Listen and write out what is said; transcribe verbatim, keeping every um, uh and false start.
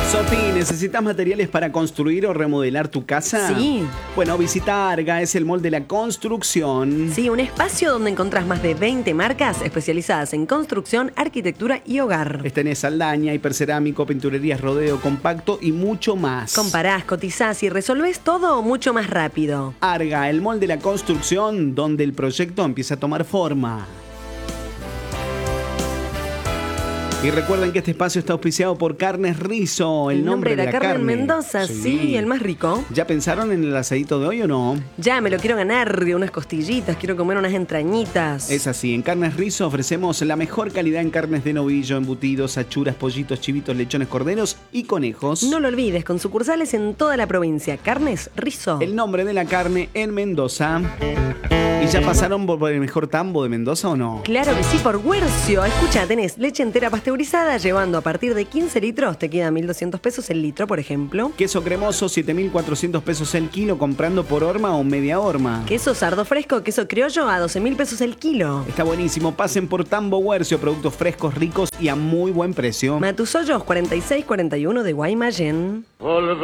Sofi, ¿necesitas materiales para construir o remodelar tu casa? Sí. Bueno, visita Arga, es el mall de la construcción. Sí, un espacio donde encontrás más de veinte marcas especializadas en construcción, arquitectura y hogar. Tenés Saldaña, hipercerámico, pinturerías, rodeo, compacto y mucho más. Comparás, cotizás y resolvés todo mucho más rápido. Arga, el mall de la construcción, donde el proyecto empieza a tomar forma. Y recuerden que este espacio está auspiciado por Carnes Rizo, el, El nombre de la, carne en Mendoza, sí. sí, el más rico. ¿Ya pensaron en el asadito de hoy o no? Ya, me lo quiero ganar, unas costillitas, quiero comer unas entrañitas. Es así, en Carnes Rizo ofrecemos la mejor calidad en carnes de novillo, embutidos, achuras, pollitos, chivitos, lechones, corderos y conejos. No lo olvides, con sucursales en toda la provincia. Carnes Rizo. El nombre de la carne en Mendoza. ¿Y ya pasaron por el mejor tambo de Mendoza o no? Claro que sí, por Huercio. Escucha, tenés leche entera pasteurizada, llevando a partir de quince litros, te queda mil doscientos pesos el litro, por ejemplo. Queso cremoso, siete mil cuatrocientos pesos el kilo, comprando por horma o media horma. Queso sardo fresco, queso criollo a doce mil pesos el kilo. Está buenísimo, pasen por Tambo Huercio, productos frescos, ricos y a muy buen precio. Matusollos cuarenta y seis cuarenta y uno de Guaymallén.